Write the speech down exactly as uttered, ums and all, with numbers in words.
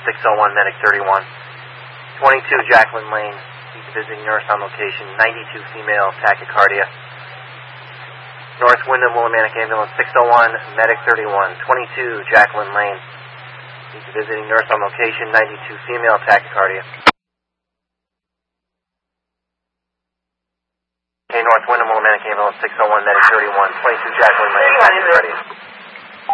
six oh one, medic thirty-one. twenty-two Jacqueline Lane, he's a visiting nurse on location, ninety-two female, tachycardia. North Wyndham Willimantic Ambulance six oh one, medic thirty-one. twenty-two Jacqueline Lane, he's a visiting nurse on location, ninety-two female, tachycardia. Okay, North Wyndham Willimantic Ambulance six oh one, medic thirty-one. twenty-two Jacqueline Lane, tachycardia.